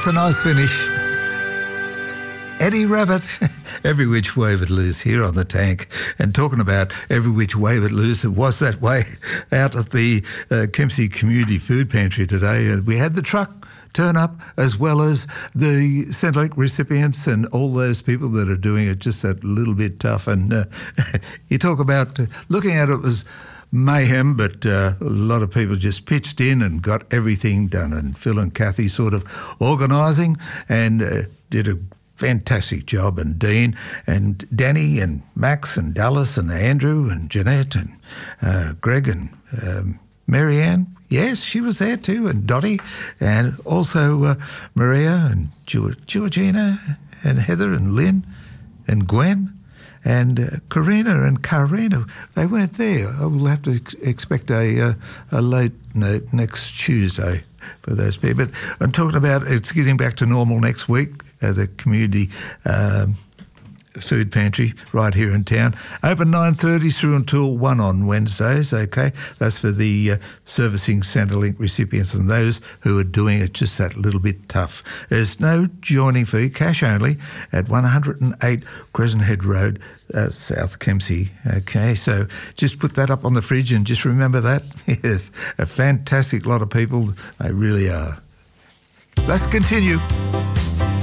That's a nice finish. Eddie Rabbit, Every Which Way But Loose here on the Tank. And talking about Every Which Way But Loose, it was that way out at the Kempsey Community Food Pantry today. We had the truck turn up, as well as the Centrelink recipients and all those people that are doing it just a little bit tough. And you talk about looking at it was mayhem, but a lot of people just pitched in and got everything done. And Phil and Kathy sort of organising and did a fantastic job, and Dean and Danny and Max and Dallas and Andrew and Jeanette and Greg and Marianne. Yes, she was there too, and Dottie, and also Maria and Georgina and Heather and Lynn and Gwen and Karina and Karina. They weren't there. I will have to expect a late note next Tuesday for those people. But I'm talking about it's getting back to normal next week. The community food pantry right here in town. Open 9:30 through until 1 on Wednesdays, okay? That's for the servicing Centrelink recipients and those who are doing it just that little bit tough. There's no joining fee, cash only, at 108 Crescent Head Road, South Kempsey, okay? So just put that up on the fridge and just remember that. Yes, a fantastic lot of people, they really are. Let's continue.